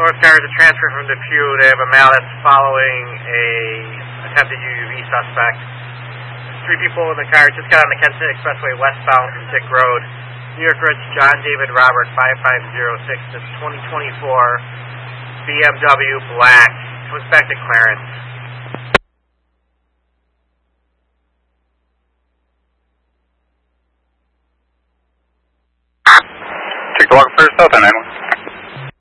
North Car is a transfer from Depew. They have a male that's following a attempted UUV suspect. There's 3 people in the car. Just got on the Kensington Expressway westbound from Dick Road. New York Ridge, John David Robert 5506. This 2024 BMW Black. Comes back to Clarence. Take the walk first, Delta 91.